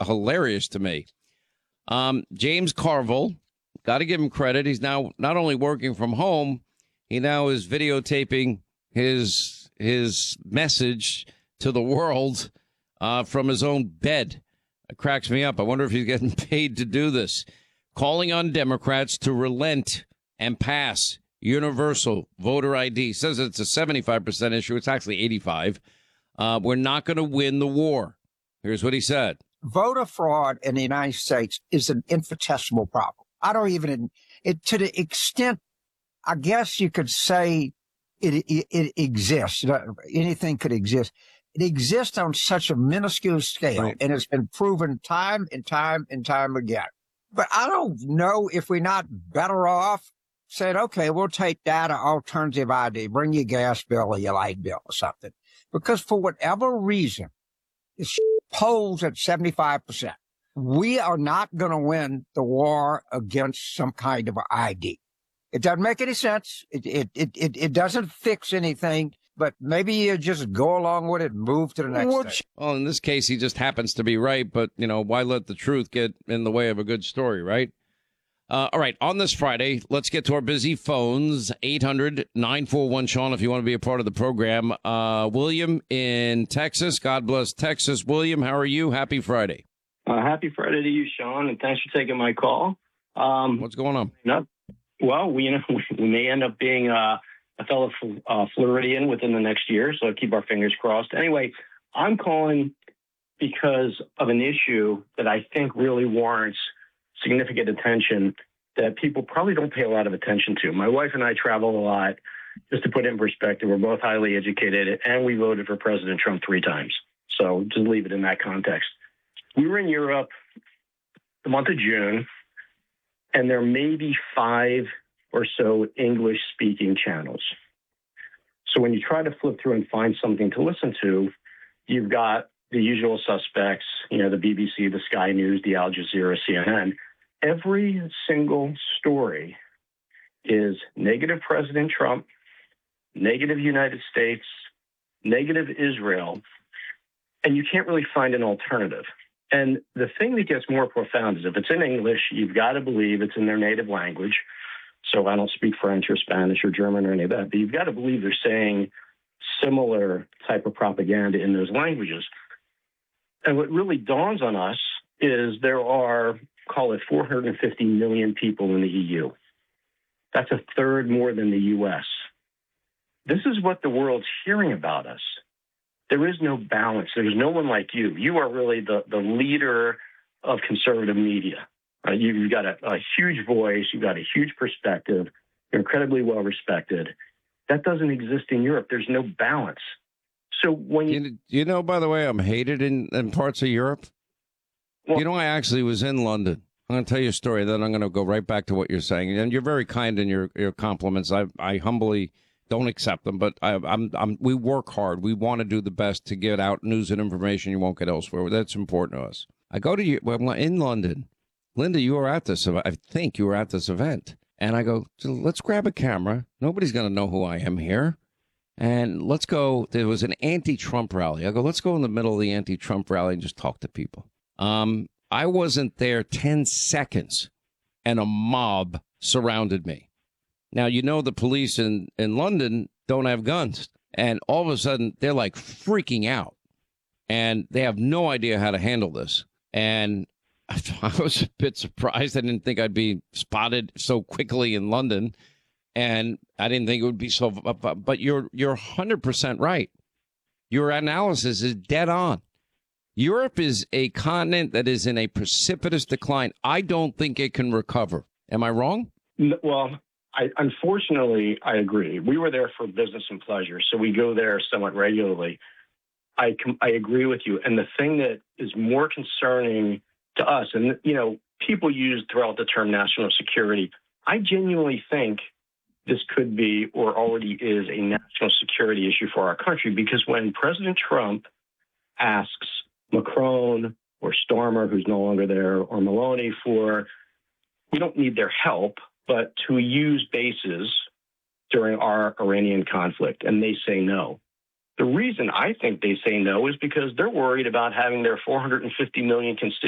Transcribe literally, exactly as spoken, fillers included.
hilarious to me. Um, James Carville, got to give him credit. He's now not only working from home, he now is videotaping his his message to the world uh, from his own bed. It cracks me up. I wonder if he's getting paid to do this. Calling on Democrats to relent and pass universal voter I D. Says it's a seventy-five percent issue. It's actually eighty-five. Uh, we're not going to win the war. Here's what he said. Voter fraud in the United States is an infinitesimal problem. I don't even, it, to the extent, I guess you could say it, it, it exists. Anything could exist. It exists on such a minuscule scale, right. And it's been proven time and time and time again. But I don't know if we're not better off saying, okay, we'll take that alternative I D, bring your gas bill or your light bill or something. Because for whatever reason, it's polls at seventy-five percent. We are not going to win the war against some kind of I D. It doesn't make any sense. It, it, it, it, it doesn't fix anything, but maybe you just go along with it and move to the next thing. Well, in this case, he just happens to be right, but, you know, why let the truth get in the way of a good story, right? Uh, all right, on this Friday, let's get to our busy phones. eight hundred nine four one Sean if you want to be a part of the program. Uh, William in Texas. God bless Texas. William, how are you? Happy Friday. Uh, happy Friday to you, Sean, and thanks for taking my call. Um, What's going on? No, well, we, you know, we may end up being uh, a fellow uh, Floridian within the next year, so keep our fingers crossed. Anyway, I'm calling because of an issue that I think really warrants significant attention that people probably don't pay a lot of attention to. My wife and I travel a lot. Just to put it in perspective, we're both highly educated, and we voted for President Trump three times. So just leave it in that context. We were in Europe the month of June, and there may be five or so English-speaking channels. So when you try to flip through and find something to listen to, you've got the usual suspects, you know, the B B C, the Sky News, the Al Jazeera, C N N. Every single story is negative President Trump, negative United States, negative Israel, and you can't really find an alternative. And the thing that gets more profound is if it's in English, you've got to believe it's in their native language. So I don't speak French or Spanish or German or any of that, but you've got to believe they're saying similar type of propaganda in those languages. And what really dawns on us is there are, call it four hundred fifty million people in the E U. That's a third more than the U S. This is what the world's hearing about us. There is no balance. There's no one like you. You are really the, the leader of conservative media. Uh, you, you've got a, a huge voice. You've got a huge perspective. You're incredibly well respected. That doesn't exist in Europe. There's no balance. So when you, you, you know, by the way, I'm hated in, in parts of Europe. Well, you know, I actually was in London. I'm going to tell you a story, then I'm going to go right back to what you're saying. And you're very kind in your, your compliments. I I humbly don't accept them, but I, I'm I'm we work hard. We want to do the best to get out news and information you won't get elsewhere. That's important to us. I go to you well, in London. Linda, you were at this. I think you were at this event. And I go, so let's grab a camera. Nobody's going to know who I am here. And let's go. There was an anti-Trump rally. I go, let's go in the middle of the anti-Trump rally and just talk to people. Um, I wasn't there ten seconds and a mob surrounded me. Now, you know, the police in, in London don't have guns. And all of a sudden, they're like freaking out. And they have no idea how to handle this. And I was a bit surprised. I didn't think I'd be spotted so quickly in London. And I didn't think it would be so. But you're you're one hundred percent right. Your analysis is dead on. Europe is a continent that is in a precipitous decline. I don't think it can recover. Am I wrong? Well, I, unfortunately, I agree. We were there for business and pleasure, so we go there somewhat regularly. I I agree with you. And the thing that is more concerning to us, and, you know, people use throughout the term national security, I genuinely think this could be or already is a national security issue for our country, because when President Trump asks Macron or Starmer, who's no longer there, or Maloney for, we don't need their help, but to use bases during our Iranian conflict, and they say no. The reason I think they say no is because they're worried about having their four hundred fifty million constituents